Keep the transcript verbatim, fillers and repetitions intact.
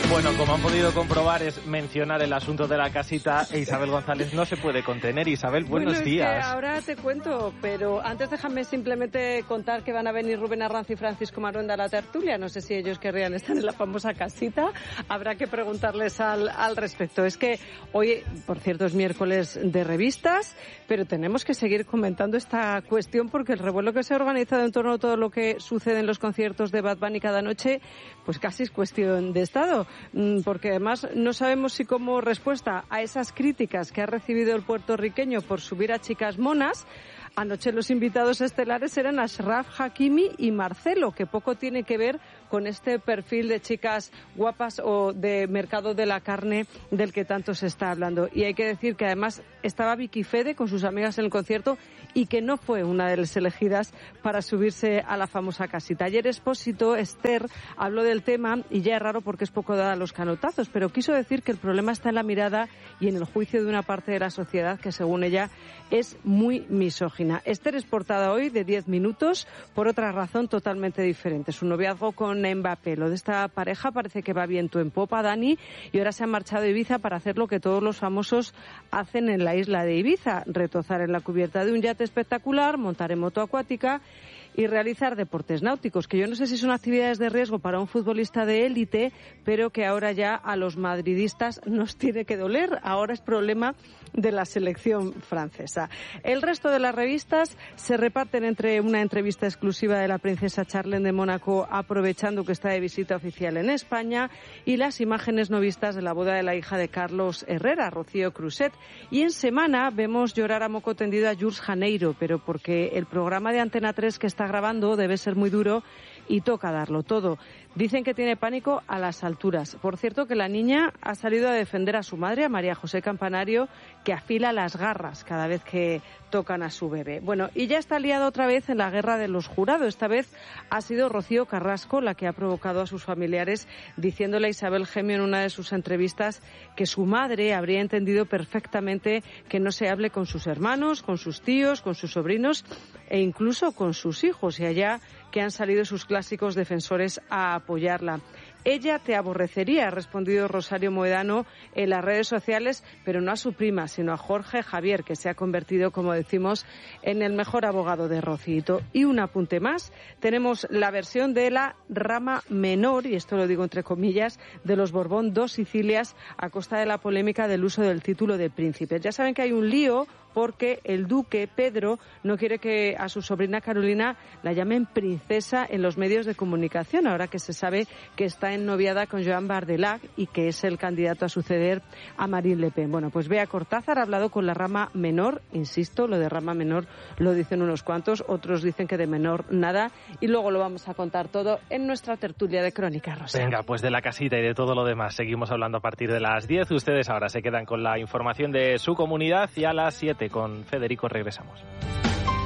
Bueno, como han podido comprobar, es mencionar el asunto de la casita e Isabel González no se puede contener. Isabel, buenos bueno, días. Es que ahora te cuento, pero antes déjame simplemente contar que van a venir Rubén Arranz y Francisco Maruenda a la tertulia. No sé si ellos querrían estar en la famosa casita. Habrá que preguntarles al, al respecto. Es que hoy, por cierto, es miércoles de revistas, pero tenemos que seguir comentando esta cuestión porque el revuelo que se ha organizado en torno a todo lo que sucede en los conciertos de Bad Bunny cada noche, pues casi es cuestión de Estado. Porque además no sabemos si como respuesta a esas críticas que ha recibido el puertorriqueño por subir a chicas monas, anoche los invitados estelares eran Ashraf Hakimi y Marcelo, que poco tiene que ver con este perfil de chicas guapas o de mercado de la carne del que tanto se está hablando. Y hay que decir que además estaba Vicky Fede con sus amigas en el concierto y que no fue una de las elegidas para subirse a la famosa casita. Ayer Expósito, Esther, habló del tema y ya es raro porque es poco dada a los canotazos, pero quiso decir que el problema está en la mirada y en el juicio de una parte de la sociedad que, según ella, es muy misógina. Esther es portada hoy de diez minutos por otra razón totalmente diferente. Su noviazgo con Mbappé. Lo de esta pareja parece que va viento en popa, Dani, y ahora se han marchado a Ibiza para hacer lo que todos los famosos hacen en la isla de Ibiza, retozar en la cubierta de un yate espectacular, montar en moto acuática y realizar deportes náuticos, que yo no sé si son actividades de riesgo para un futbolista de élite, pero que ahora ya a los madridistas nos tiene que doler. Ahora es problema de la selección francesa. El resto de las revistas se reparten entre una entrevista exclusiva de la princesa Charlene de Mónaco, aprovechando que está de visita oficial en España, y las imágenes no vistas de la boda de la hija de Carlos Herrera, Rocío Cruzet. Y en Semana vemos llorar a moco tendido a Jules Janeiro, pero porque el programa de Antena tres que está grabando debe ser muy duro y toca darlo todo. Dicen que tiene pánico a las alturas. Por cierto, que la niña ha salido a defender a su madre, a María José Campanario, que afila las garras cada vez que tocan a su bebé. Bueno, y ya está liada otra vez en la guerra de los jurados. Esta vez ha sido Rocío Carrasco la que ha provocado a sus familiares, diciéndole a Isabel Gemio en una de sus entrevistas que su madre habría entendido perfectamente que no se hable con sus hermanos, con sus tíos, con sus sobrinos e incluso con sus hijos, y allá que han salido sus clásicos defensores a apoyarla. Ella te aborrecería, ha respondido Rosario Moedano en las redes sociales, pero no a su prima, sino a Jorge Javier, que se ha convertido, como decimos, en el mejor abogado de Rocito. Y un apunte más, tenemos la versión de la rama menor, y esto lo digo entre comillas, de los Borbón dos Sicilias, a costa de la polémica del uso del título de príncipe. Ya saben que hay un lío porque el duque Pedro no quiere que a su sobrina Carolina la llamen princesa en los medios de comunicación, ahora que se sabe que está ennoviada con Joan Bardelac y que es el candidato a suceder a Marine Le Pen. Bueno, pues Bea Cortázar ha hablado con la rama menor, insisto, lo de rama menor lo dicen unos cuantos, otros dicen que de menor nada, y luego lo vamos a contar todo en nuestra tertulia de Crónica Rosa. Venga, pues de la casita y de todo lo demás seguimos hablando a partir de las diez. Ustedes ahora se quedan con la información de su comunidad y a las siete con Federico regresamos.